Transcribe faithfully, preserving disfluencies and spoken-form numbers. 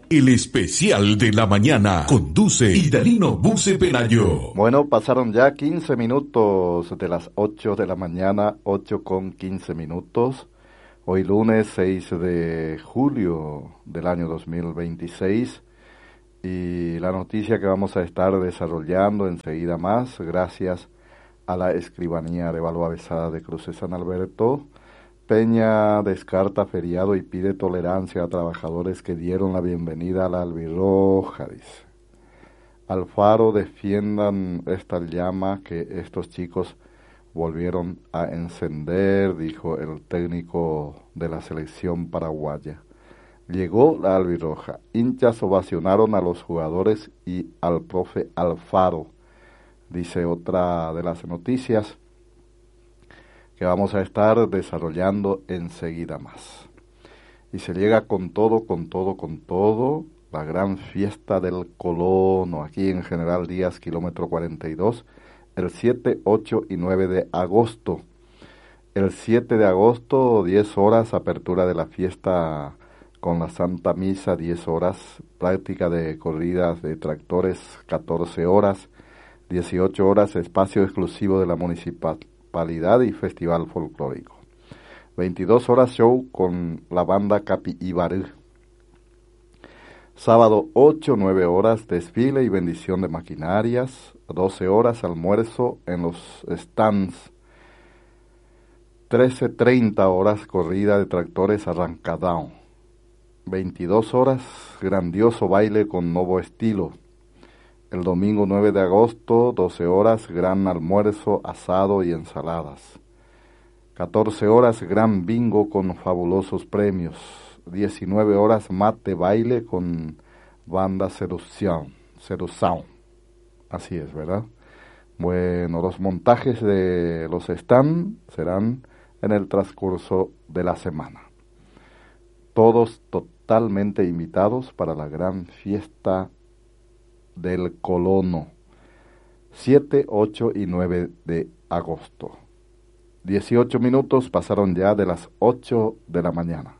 El especial de la mañana conduce Idalino Buce Pelayo. Bueno, pasaron ya quince minutos de las ocho de la mañana, ocho con quince minutos. Hoy lunes seis de julio del año dos mil veintiséis. Y la noticia que vamos a estar desarrollando enseguida más, gracias a la escribanía de Balboa Besada de Cruces San Alberto. Peña descarta feriado y pide tolerancia a trabajadores que dieron la bienvenida a la albirroja, dice. Alfaro defiendan esta llama que estos chicos volvieron a encender, dijo el técnico de la selección paraguaya. Llegó la albirroja, hinchas ovacionaron a los jugadores y al profe Alfaro, dice otra de las noticias que vamos a estar desarrollando enseguida más. Y se llega con todo, con todo, con todo, la gran fiesta del colono, aquí en General Díaz, kilómetro cuarenta y dos, el siete, ocho y nueve de agosto. El siete de agosto, diez horas, apertura de la fiesta con la Santa Misa, diez horas, práctica de corridas de tractores, catorce horas, dieciocho horas, espacio exclusivo de la municipalidad y festival folclórico. veintidós horas show con la banda Capi Ibarú. Sábado ocho, nueve horas desfile y bendición de maquinarias. doce horas almuerzo en los stands. trece, treinta horas corrida de tractores arrancadao. veintidós horas grandioso baile con nuevo estilo. El domingo nueve de agosto, doce horas, gran almuerzo, asado y ensaladas. catorce horas, gran bingo con fabulosos premios. diecinueve horas, mate baile con banda Seducción. Seducción. Así es, ¿verdad? Bueno, los montajes de los stand serán en el transcurso de la semana. Todos totalmente invitados para la gran fiesta del colono, siete, ocho y nueve de agosto. dieciocho minutos pasaron ya de las ocho de la mañana.